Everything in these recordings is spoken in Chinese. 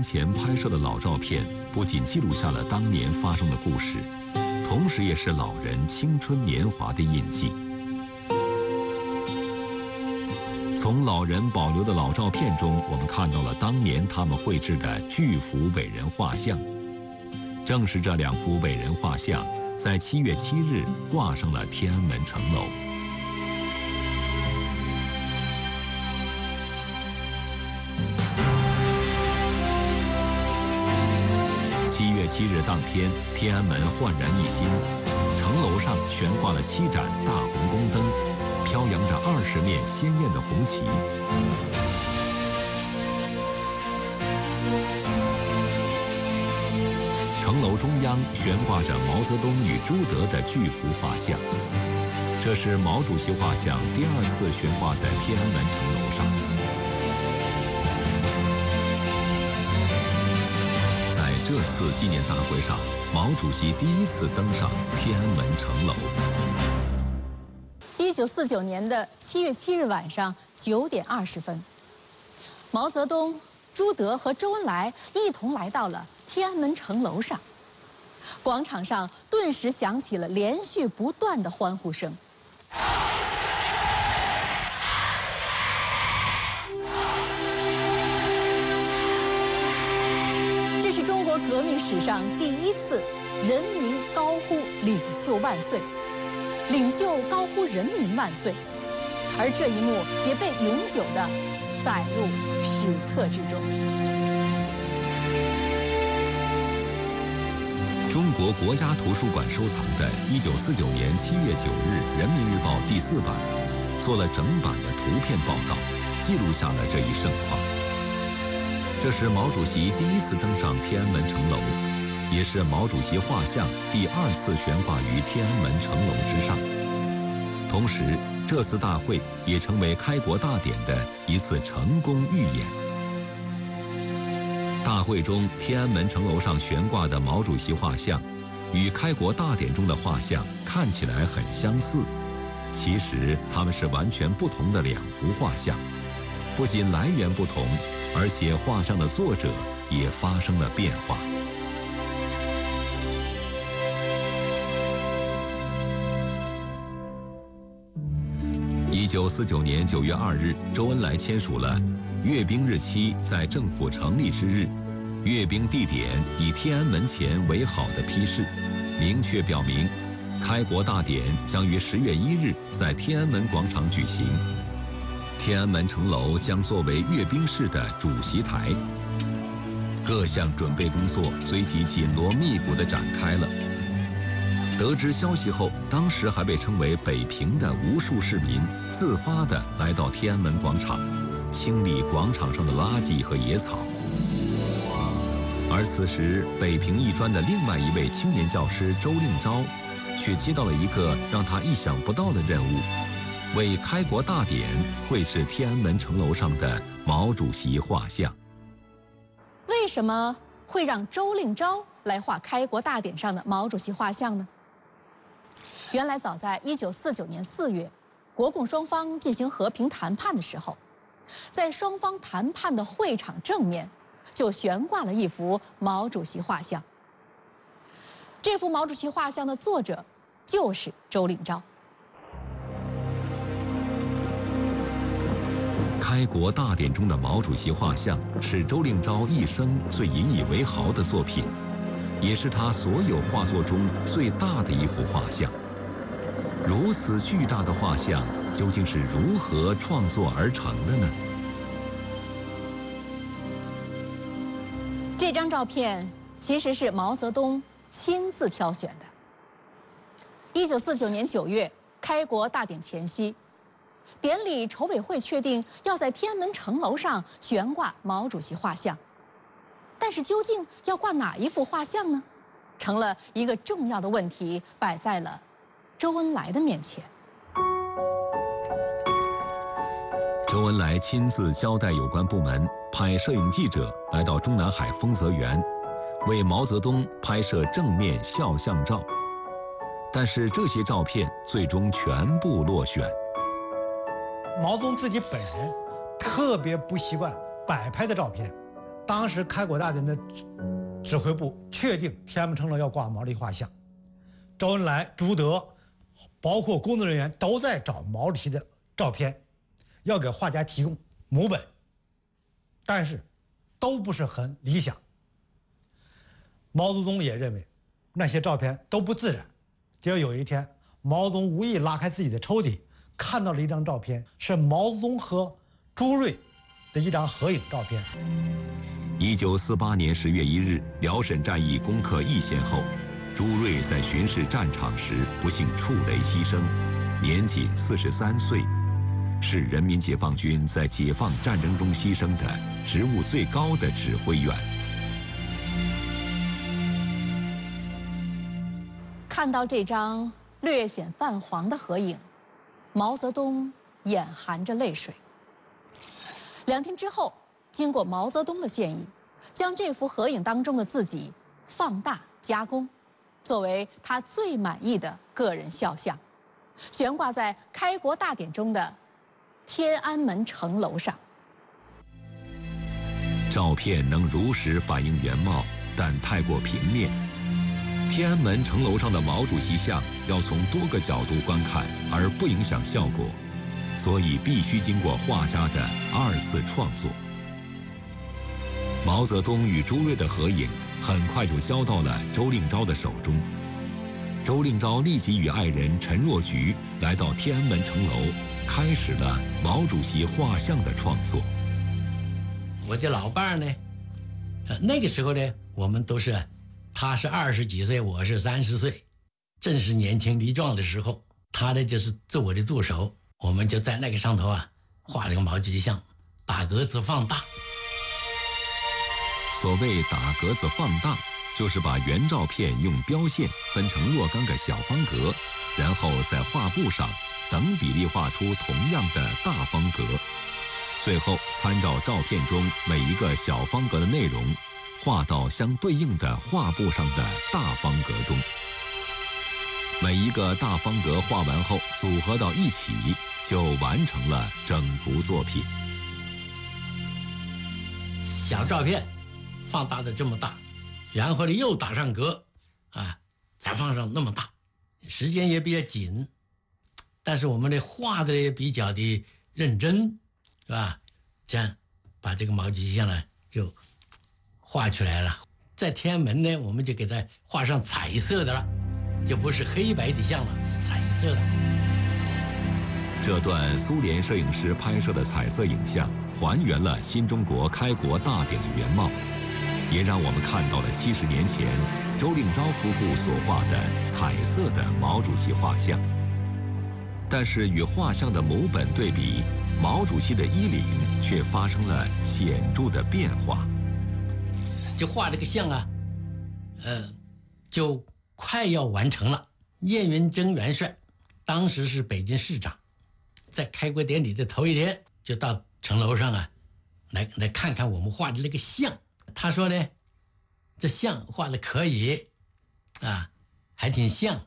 年前拍摄的老照片，不仅记录下了当年发生的故事，同时也是老人青春年华的印记。从老人保留的老照片中，我们看到了当年他们绘制的巨幅伟人画像。正是这2幅伟人画像，在7月7日挂上了天安门城楼。7月7日当天，天安门焕然一新，城楼上悬挂了7盏大红宫灯，飘扬着20面鲜艳的红旗。城楼中央悬挂着毛泽东与朱德的巨幅画像，这是毛主席画像第2次悬挂在天安门城楼上。在这次纪念大会上，毛主席第1次登上天安门城楼。 1949年的7月7日晚上9点20分，毛泽东、朱德和周恩来一同来到了天安门城楼上，广场上顿时响起了连续不断的欢呼声。这是中国革命史上第1次人民高呼“领袖万岁”，领袖高呼“人民万岁”，而这一幕也被永久地载入史册之中。 中国国家图书馆收藏的1949年7月9日《人民日报》第4版，做了整版的图片报道，记录下了这一盛况。这是毛主席第1次登上天安门城楼，也是毛主席画像第2次悬挂于天安门城楼之上。同时，这次大会也成为开国大典的一次成功预演。大会中，天安门城楼上悬挂的毛主席画像，与开国大典中的画像看起来很相似，其实它们是完全不同的2幅画像。不仅来源不同，而且画像的作者也发生了变化。1949年9月2日，周恩来签署了阅兵日期在政府成立之日，阅兵地点以天安门前为好的批示，明确表明，开国大典将于10月1日在天安门广场举行，天安门城楼将作为阅兵式的主席台。各项准备工作随即紧锣密鼓地展开了。得知消息后，当时还被称为北平的无数市民自发地来到天安门广场，清理广场上的垃圾和野草。而此时，北平艺专的另外一位青年教师周令钊，却接到了一个让他意想不到的任务，为开国大典绘制天安门城楼上的毛主席画像。 为什么会让周令钊来画开国大典上的毛主席画像呢？原来早在1949年4月，国共双方进行和平谈判的时候，在双方谈判的会场正面就悬挂了一幅毛主席画像。这幅毛主席画像的作者就是周令钊。 开国大典中的毛主席画像是周令钊一生最引以为豪的作品，也是他所有画作中最大的一幅画像。如此巨大的画像究竟是如何创作而成的呢？ 这张照片其实是毛泽东亲自挑选的。1949年9月，开国大典前夕，典礼筹委会确定要在天安门城楼上悬挂毛主席画像，但是究竟要挂哪一幅画像呢？成了一个重要的问题，摆在了周恩来的面前。 周恩来亲自交代有关部门派摄影记者来到中南海丰泽园，为毛泽东拍摄正面肖像照，但是这些照片最终全部落选。 毛泽东自己本人特别不习惯摆拍的照片， 当时开国大典的指挥部确定天安门城楼要挂毛主席画像，周恩来、朱德，包括工作人员都在找毛主席的照片，要给画家提供母本，但是都不是很理想。毛泽东也认为那些照片都不自然。结果有一天，毛泽东无意拉开自己的抽屉，看到了一张照片，是毛泽东和朱瑞的一张合影照片。 1948年10月1日，辽沈战役攻克易县后，朱瑞在巡视战场时不幸触雷牺牲，年仅43岁，是人民解放军在解放战争中牺牲的职务最高的指挥员。 看到这张略显泛黄的合影，毛泽东眼含着泪水。2天之后，经过毛泽东的建议，将这幅合影当中的自己放大加工，作为他最满意的个人肖像，悬挂在开国大典中的天安门城楼上。 照片能如实反映原貌，但太过平面。天安门城楼上的毛主席像要从多个角度观看，而不影响效果，所以必须经过画家的2次创作。毛泽东与朱瑞的合影很快就交到了周令钊的手中。周令钊立即与爱人陈若菊来到天安门城楼，开始了毛主席画像的创作。 我的老伴儿呢，那个时候呢，我们都是，他是20几岁，我是30岁，正是年轻力壮的时候。他呢就是做我的助手，我们就在那个上头啊画了个毛主席像，打格子放大。 所谓打格子放大，就是把原照片用标线分成若干个小方格，然后在画布上等比例画出同样的大方格，最后参照照片中每一个小方格的内容，画到相对应的画布上的大方格中。每一个大方格画完后组合到一起，就完成了整幅作品。 小照片放大的这么大，然后呢又打上格啊，再放上那么大，时间也比较紧，但是我们的画的也比较的认真，是吧？这样把这个毛主席像呢就画出来了。在天安门呢，我们就给它画上彩色的了，就不是黑白的像了，是彩色的。 这段苏联摄影师拍摄的彩色影像，还原了新中国开国大典的原貌，也让我们看到了70年前周令钊夫妇所画的彩色的毛主席画像。但是与画像的母本对比，毛主席的衣领却发生了显著的变化。 就画这个像啊，就快要完成了。叶云琛元帅当时是北京市长，在开国典礼的头一天就到城楼上啊，来看看我们画的那个像。他说呢，这像画的可以，啊，还挺像，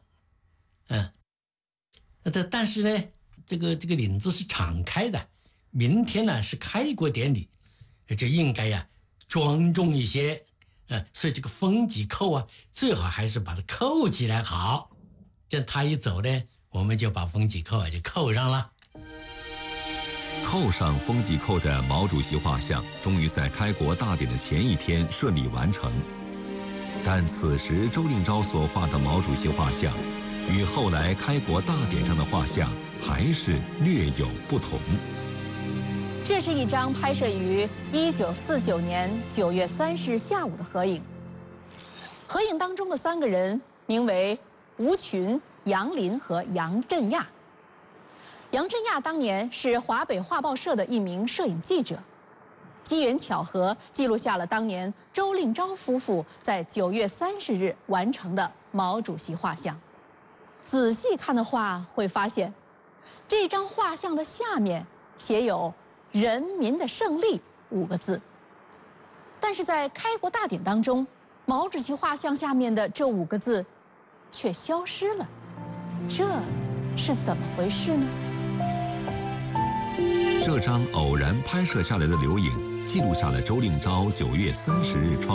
但是呢，这个领子是敞开的，明天呢是开国典礼，就应该呀庄重一些，所以这个风纪扣啊，最好还是把它扣起来好。这样他一走呢，我们就把风纪扣啊就扣上了。 扣上风纪扣的毛主席画像，终于在开国大典的前一天顺利完成。但此时周令钊所画的毛主席画像，与后来开国大典上的画像还是略有不同。 这是一张拍摄于1949年9月30日下午的合影。合影当中的3个人名为吴群、杨林和杨振亚。杨振亚当年是华北画报社的一名摄影记者，机缘巧合记录下了当年周令钊夫妇在9月30日完成的毛主席画像。仔细看的话，会发现这张画像的下面写有“人民的胜利”5个字，但是在开国大典当中，毛主席画像下面的这5个字却消失了，这是怎么回事呢？ 这张偶然拍摄下来的留影， 记录下了周令钊9月30日创